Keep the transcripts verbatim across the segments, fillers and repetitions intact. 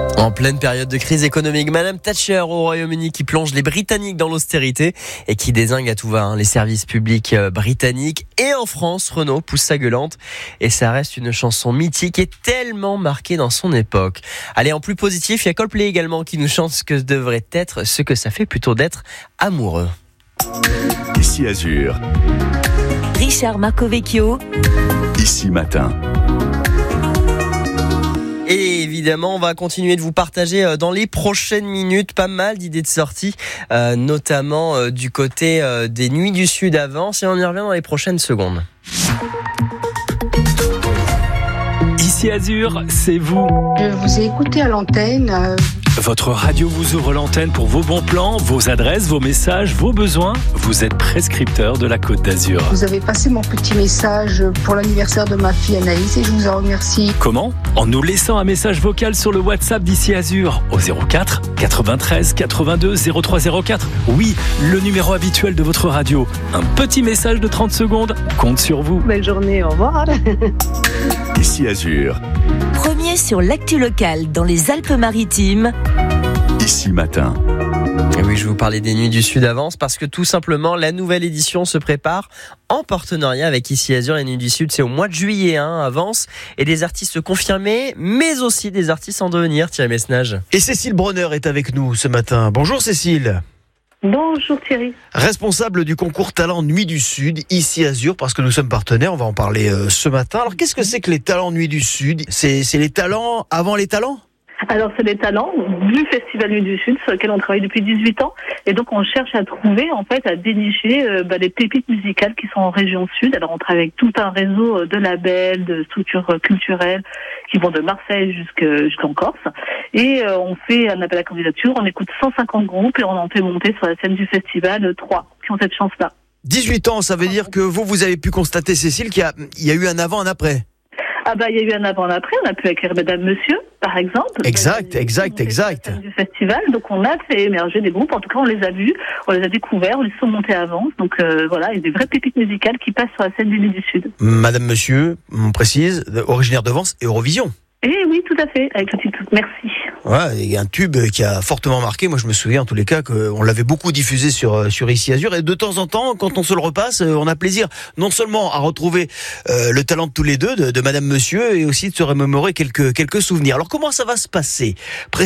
En pleine période de crise économique, Madame Thatcher au Royaume-Uni qui plonge les Britanniques dans l'austérité et qui dézingue à tout va hein, les services publics euh, britanniques. Et en France, Renaud pousse sa gueulante et ça reste une chanson mythique et tellement marquée dans son époque. Allez, en plus positif, il y a Coldplay également qui nous chante ce que devrait être, ce que ça fait plutôt d'être amoureux. Ici Azur. Richard Marcovecchio. Ici Matin. Et évidemment, on va continuer de vous partager dans les prochaines minutes pas mal d'idées de sortie, euh, notamment euh, du côté euh, des Nuits du Sud Avance, et on y revient dans les prochaines secondes. Ici Azur, c'est vous. Je vous ai écouté à l'antenne. Euh... Votre radio vous ouvre l'antenne pour vos bons plans, vos adresses, vos messages, vos besoins. Vous êtes prescripteur de la Côte d'Azur. Vous avez passé mon petit message pour l'anniversaire de ma fille Anaïs et je vous en remercie. Comment ? En nous laissant un message vocal sur le WhatsApp d'Ici Azur au zéro quatre quatre-vingt-treize quatre-vingt-deux zéro trois zéro quatre. Oui, le numéro habituel de votre radio. Un petit message de trente secondes compte sur vous. Belle journée, au revoir. Ici Azur. Premier sur l'actu locale dans les Alpes-Maritimes. Ici Matin. Et oui, je vous parlais des Nuits du Sud Avance parce que tout simplement, la nouvelle édition se prépare en partenariat avec Ici Azur. Les Nuits du Sud, c'est au mois de juillet, hein, Avance. Et des artistes confirmés, mais aussi des artistes en devenir, Thierry Messnage. Et Cécile Bronner est avec nous ce matin. Bonjour Cécile. Bonjour Thierry. Responsable du concours Talents Nuits du Sud, Ici Azur, parce que nous sommes partenaires, on va en parler euh, ce matin. Alors qu'est-ce que c'est que les Talents Nuits du Sud ? C'est, c'est les talents avant les talents ? Alors c'est les talents du Festival Nuits du Sud sur lequel on travaille depuis dix-huit ans et donc on cherche à trouver, en fait, à dénicher euh, bah, des pépites musicales qui sont en région sud. Alors on travaille avec tout un réseau de labels, de structures culturelles qui vont de Marseille jusqu'à, jusqu'en Corse et euh, on fait un appel à candidature, on écoute cent cinquante groupes et on en fait monter sur la scène du festival trois qui ont cette chance-là. dix-huit ans, ça veut dire que vous, vous avez pu constater, Cécile, qu'il y a, il y a eu un avant, un après. Ah bah il y a eu un avant, un après. On a pu acquérir Madame Monsieur, par exemple. Exact, exact, exact. Du festival, donc on a fait émerger des groupes. En tout cas, on les a vus, on les a découverts, on les sont montés à Avance. Donc euh, voilà, il y a des vraies pépites musicales qui passent sur la scène des Nuits du Sud. Madame Monsieur, on précise, originaire de Vence et Eurovision. Eh oui, tout à fait, avec le titre Merci. Ouais, il y a un tube qui a fortement marqué. Moi, je me souviens en tous les cas qu'on l'avait beaucoup diffusé sur sur Ici Azur. Et de temps en temps, quand on se le repasse, on a plaisir non seulement à retrouver euh, le talent de tous les deux, de, de Madame Monsieur, et aussi de se remémorer quelques quelques souvenirs. Alors, comment ça va se passer précisément ?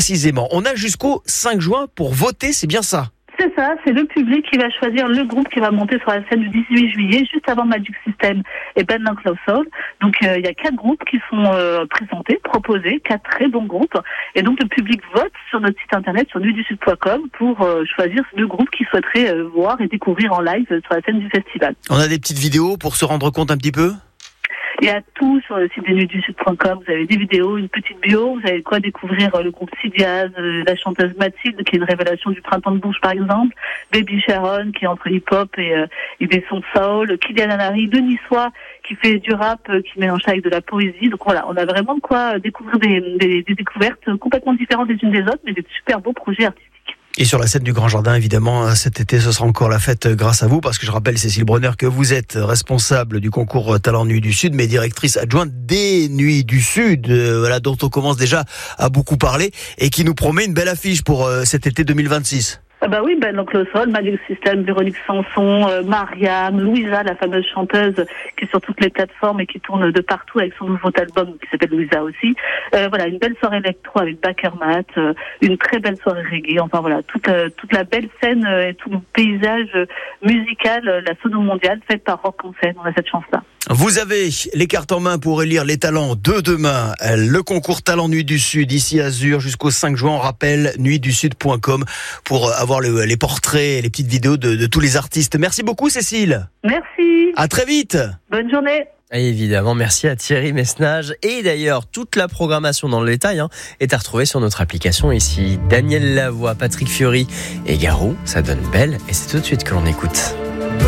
On a jusqu'au cinq juin pour voter, c'est bien ça ? C'est ça, c'est le public qui va choisir le groupe qui va monter sur la scène du dix-huit juillet, juste avant Magic System et Ben Love Soul. Donc il euh, y a quatre groupes qui sont euh, présentés, proposés, quatre très bons groupes. Et donc le public vote sur notre site internet, sur nuit du sud point com, pour euh, choisir le groupe qu'il souhaiterait euh, voir et découvrir en live sur la scène du festival. On a des petites vidéos pour se rendre compte un petit peu ? Il y a tout sur le site des nuits du sud point com. Vous avez des vidéos, une petite bio. Vous avez quoi découvrir le groupe Sidiaz, la chanteuse Mathilde, qui est une révélation du printemps de Bourges, par exemple. Baby Sharon, qui est entre hip-hop et, euh, et des sons soul. Kylian Anari, de Niçois, qui fait du rap, euh, qui mélange ça avec de la poésie. Donc voilà, on a vraiment de quoi découvrir des, des, des découvertes complètement différentes les unes des autres, mais des super beaux projets artistiques. Et sur la scène du Grand Jardin, évidemment, cet été, ce sera encore la fête grâce à vous, parce que je rappelle, Cécile Bronner, que vous êtes responsable du concours Talents Nuits du Sud, mais directrice adjointe des Nuits du Sud, euh, voilà, dont on commence déjà à beaucoup parler, et qui nous promet une belle affiche pour euh, cet été deux mille vingt-six. Ah bah oui, Ben Oncle Sol, Magic System, Véronique Sanson, euh, Mariam, Louisa, la fameuse chanteuse qui est sur toutes les plateformes et qui tourne de partout avec son nouveau album qui s'appelle Louisa aussi. Euh, voilà, une belle soirée électro avec Bakermat, euh, une très belle soirée reggae. Enfin voilà, toute euh, toute la belle scène euh, et tout le paysage euh, musical, euh, la sono mondiale faite par Rock en scène. On a cette chance-là. Vous avez les cartes en main pour élire les talents de demain. Le concours Talents Nuits du Sud, Ici Azur, jusqu'au cinq juin. On rappelle nuit du sud point com pour avoir le, les portraits, les petites vidéos de, de tous les artistes. Merci beaucoup, Cécile. Merci. À très vite. Bonne journée. Et évidemment, merci à Thierry Messnage. Et d'ailleurs, toute la programmation dans le détail hein, est à retrouver sur notre application ici. Daniel Lavoie, Patrick Fiori et Garou, ça donne belle. Et c'est tout de suite que l'on écoute.